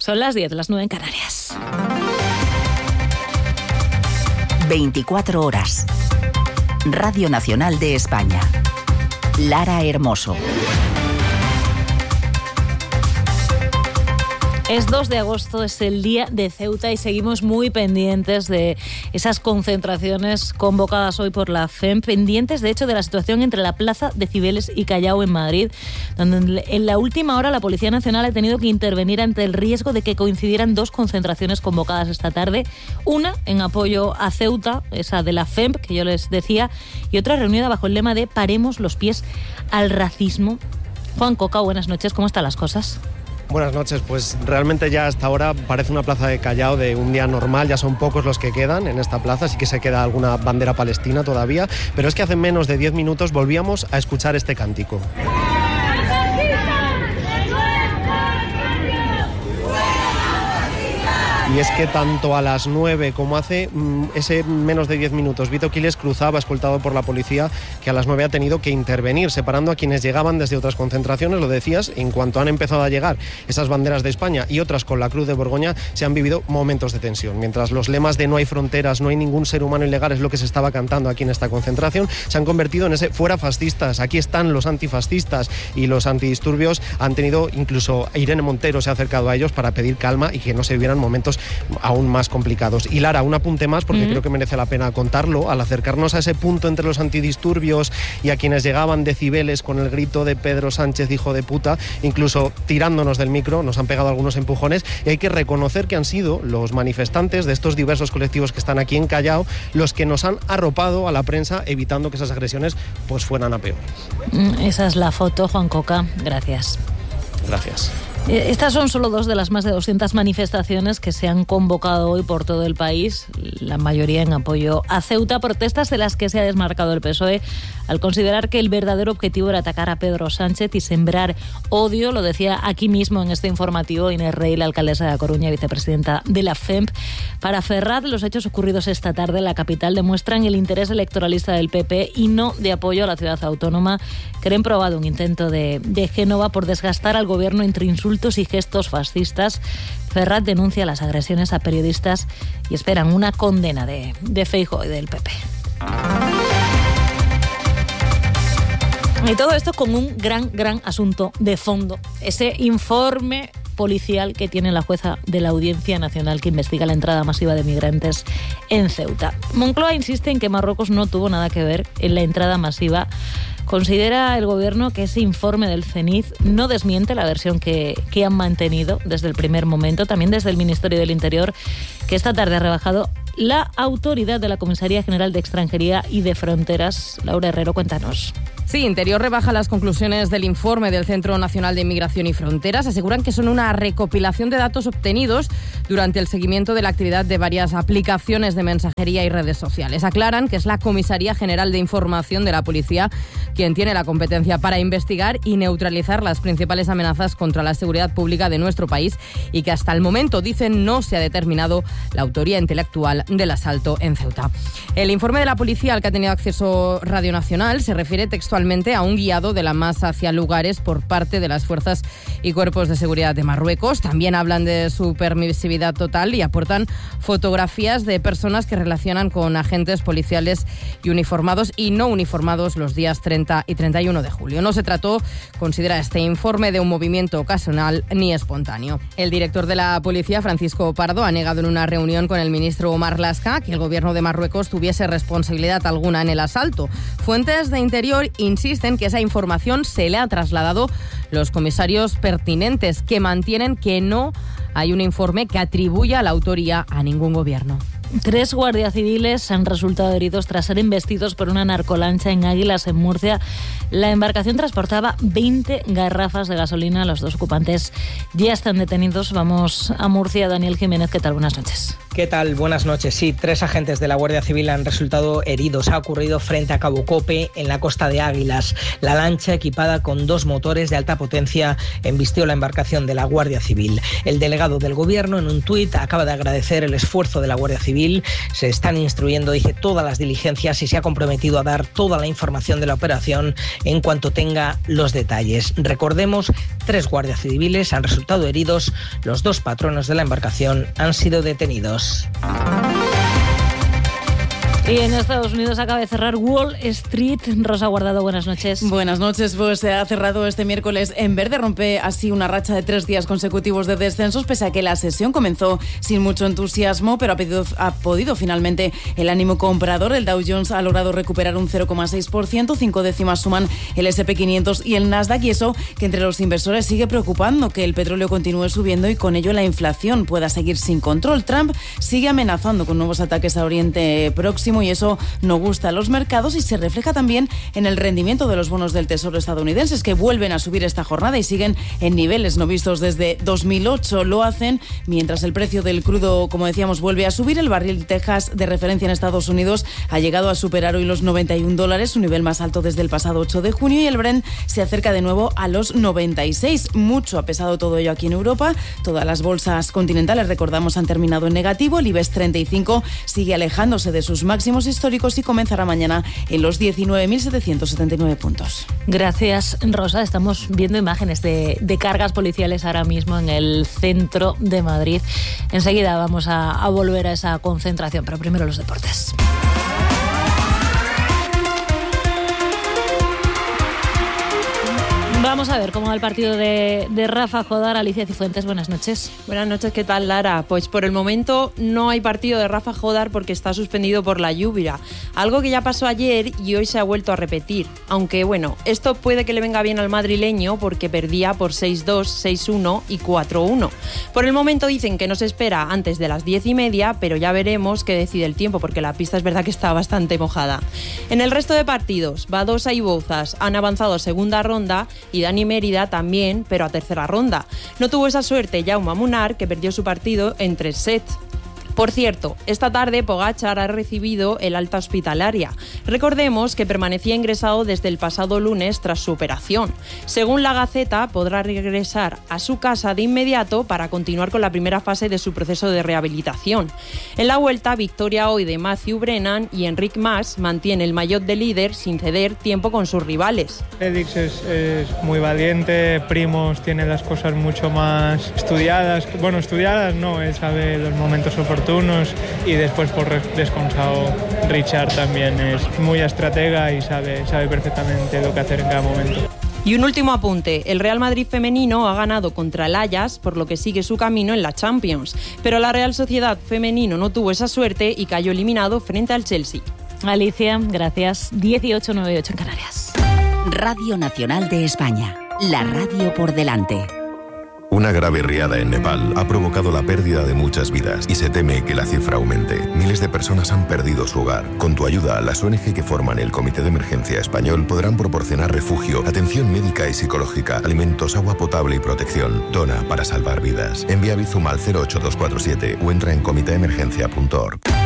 Son las 10, las 9 en Canarias. 24 horas. Radio Nacional de España. Lara Hermoso. Es 2 de agosto, es el día de Ceuta y seguimos muy pendientes de esas concentraciones convocadas hoy por la FEMP, pendientes de hecho de la situación entre la Plaza de Cibeles y Callao en Madrid, donde en la última hora la Policía Nacional ha tenido que intervenir ante el riesgo de que coincidieran 2 concentraciones convocadas esta tarde, una en apoyo a Ceuta, esa de la FEMP que yo les decía, y otra reunida bajo el lema de Paremos los pies al racismo. Juan Coca, buenas noches, ¿cómo están las cosas? Buenas noches, pues realmente ya hasta ahora parece una plaza de Callao de un día normal, ya son pocos los que quedan en esta plaza, sí que se queda alguna bandera palestina todavía, pero es que hace menos de 10 minutos volvíamos a escuchar este cántico. Y es que tanto a las 9 como hace ese menos de 10 minutos, Vito Quiles cruzaba escoltado por la policía, que a las 9 ha tenido que intervenir, separando a quienes llegaban desde otras concentraciones. Lo decías, en cuanto han empezado a llegar esas banderas de España y otras con la Cruz de Borgoña, se han vivido momentos de tensión. Mientras los lemas de no hay fronteras, no hay ningún ser humano ilegal, es lo que se estaba cantando aquí en esta concentración, se han convertido en ese fuera fascistas, aquí están los antifascistas, y los antidisturbios han tenido, incluso Irene Montero se ha acercado a ellos para pedir calma y que no se vivieran momentos aún más complicados. Y Lara, un apunte más porque creo que merece la pena contarlo. Al acercarnos a ese punto entre los antidisturbios y a quienes llegaban de Cibeles con el grito de Pedro Sánchez hijo de puta, incluso tirándonos del micro, nos han pegado algunos empujones, y hay que reconocer que han sido los manifestantes de estos diversos colectivos que están aquí en Callao los que nos han arropado a la prensa, evitando que esas agresiones pues fueran a peores. Esa es la foto, Juan Coca. Gracias. Gracias. Estas son solo 2 de las más de 200 manifestaciones que se han convocado hoy por todo el país, la mayoría en apoyo a Ceuta, protestas de las que se ha desmarcado el PSOE al considerar que el verdadero objetivo era atacar a Pedro Sánchez y sembrar odio. Lo decía aquí mismo en este informativo Inés Rey, la alcaldesa de A Coruña y vicepresidenta de la FEMP. Para Ferraz, los hechos ocurridos esta tarde en la capital demuestran el interés electoralista del PP y no de apoyo a la ciudad autónoma. Creen probado un intento de Génova por desgastar al gobierno entre insultos y gestos fascistas. Ferraz denuncia las agresiones a periodistas y esperan una condena de Feijóo y del PP. Y todo esto con un gran asunto de fondo. Ese informe policial que tiene la jueza de la Audiencia Nacional que investiga la entrada masiva de migrantes en Ceuta. Moncloa insiste en que Marruecos no tuvo nada que ver en la entrada masiva. Considera el gobierno que ese informe del CENIZ no desmiente la versión que han mantenido desde el primer momento, también desde el Ministerio del Interior, que esta tarde ha rebajado la autoridad de la Comisaría General de Extranjería y de Fronteras. Laura Herrero, cuéntanos. Sí, Interior rebaja las conclusiones del informe del Centro Nacional de Inmigración y Fronteras. Aseguran que son una recopilación de datos obtenidos durante el seguimiento de la actividad de varias aplicaciones de mensajería y redes sociales. Aclaran que es la Comisaría General de Información de la Policía quien tiene la competencia para investigar y neutralizar las principales amenazas contra la seguridad pública de nuestro país y que hasta el momento, dicen, no se ha determinado la autoría intelectual del asalto en Ceuta. El informe de la policía al que ha tenido acceso Radio Nacional se refiere textualmente a un guiado de la masa hacia lugares por parte de las fuerzas y cuerpos de seguridad de Marruecos. También hablan de su permisividad total y aportan fotografías de personas que relacionan con agentes policiales y uniformados y no uniformados los días 30 y 31 de julio. No se trató, considera este informe, de un movimiento ocasional ni espontáneo. El director de la policía, Francisco Pardo, ha negado en una reunión con el ministro Omar Lasca que el gobierno de Marruecos tuviese responsabilidad alguna en el asalto. Fuentes de Interior insisten que esa información se le ha trasladado los comisarios pertinentes, que mantienen que no hay un informe que atribuya la autoría a ningún gobierno. 3 guardias civiles han resultado heridos tras ser embestidos por una narcolancha en Águilas, en Murcia. La embarcación transportaba 20 garrafas de gasolina. Los 2 ocupantes ya están detenidos. Vamos a Murcia. Daniel Jiménez, ¿qué tal? Buenas noches. ¿Qué tal? Buenas noches. Sí, 3 agentes de la Guardia Civil han resultado heridos. Ha ocurrido frente a Cabo Cope, en la costa de Águilas. La lancha, equipada con 2 motores de alta potencia, embistió la embarcación de la Guardia Civil. El delegado del Gobierno, en un tuit, acaba de agradecer el esfuerzo de la Guardia Civil. Se están instruyendo, dice, todas las diligencias y se ha comprometido a dar toda la información de la operación en cuanto tenga los detalles. Recordemos, 3 guardias civiles han resultado heridos. Los 2 patronos de la embarcación han sido detenidos. Y en Estados Unidos acaba de cerrar Wall Street. Rosa Guardado, buenas noches. Buenas noches. Pues se ha cerrado este miércoles en verde. Rompe así una racha de 3 días consecutivos de descensos, pese a que la sesión comenzó sin mucho entusiasmo, pero ha podido finalmente el ánimo comprador. El Dow Jones ha logrado recuperar un 0,6%, 5 décimas suman el S&P 500 y el Nasdaq, y eso que entre los inversores sigue preocupando que el petróleo continúe subiendo y con ello la inflación pueda seguir sin control. Trump sigue amenazando con nuevos ataques a Oriente Próximo y eso no gusta a los mercados y se refleja también en el rendimiento de los bonos del Tesoro estadounidenses, que vuelven a subir esta jornada y siguen en niveles no vistos desde 2008. Lo hacen mientras el precio del crudo, como decíamos, vuelve a subir. El barril Texas de referencia en Estados Unidos ha llegado a superar hoy los $91, su nivel más alto desde el pasado 8 de junio, y el Brent se acerca de nuevo a los 96. Mucho ha pesado todo ello aquí en Europa. Todas las bolsas continentales, recordamos, han terminado en negativo. El IBEX 35 sigue alejándose de sus máximos históricos y comenzará mañana en los 19.779 puntos. Gracias, Rosa. Estamos viendo imágenes de cargas policiales ahora mismo en el centro de Madrid. Enseguida vamos a volver a esa concentración, pero primero los deportes. Vamos a ver cómo va el partido de Rafa Jodar. Alicia Cifuentes, buenas noches. Buenas noches, ¿qué tal, Lara? Pues por el momento no hay partido de Rafa Jodar porque está suspendido por la lluvia. Algo que ya pasó ayer y hoy se ha vuelto a repetir. Aunque bueno, esto puede que le venga bien al madrileño porque perdía por 6-2, 6-1 y 4-1. Por el momento dicen que no se espera antes de las 10:30, pero ya veremos qué decide el tiempo porque la pista es verdad que está bastante mojada. En el resto de partidos, Badosa y Bouzas han avanzado a segunda ronda y Dani Mérida también, pero a tercera ronda. No tuvo esa suerte Jaume Munar, que perdió su partido en 3 sets. Por cierto, esta tarde Pogačar ha recibido el alta hospitalaria. Recordemos que permanecía ingresado desde el pasado lunes tras su operación. Según la Gaceta, podrá regresar a su casa de inmediato para continuar con la primera fase de su proceso de rehabilitación. En la vuelta, victoria hoy de Matthew Brennan y Enric Mas mantiene el maillot de líder sin ceder tiempo con sus rivales. Félix es muy valiente, Primoz tiene las cosas mucho más estudiadas. Bueno, estudiadas no, él sabe los momentos oportunos. Y después por descansado Richard también es muy estratega y sabe perfectamente lo que hacer en cada momento. Y un último apunte, el Real Madrid femenino ha ganado contra el Ajax, por lo que sigue su camino en la Champions. Pero la Real Sociedad femenino no tuvo esa suerte y cayó eliminado frente al Chelsea. Alicia, gracias. 18:98 en Canarias. Radio Nacional de España, la radio por delante. Una grave riada en Nepal ha provocado la pérdida de muchas vidas y se teme que la cifra aumente. Miles de personas han perdido su hogar. Con tu ayuda, las ONG que forman el Comité de Emergencia Español podrán proporcionar refugio, atención médica y psicológica, alimentos, agua potable y protección. Dona para salvar vidas. Envía Bizum al 08247 o entra en comiteemergencia.org.